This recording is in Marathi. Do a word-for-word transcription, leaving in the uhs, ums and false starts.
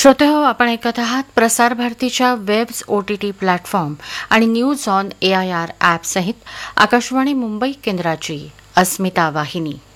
श्रोतेहो, आपण ऐकत आहात प्रसार भारतीच्या webs O T T platform आणि news on A I R app सहित आकाशवाणी मुंबई केंद्राची अस्मिता वाहिनी.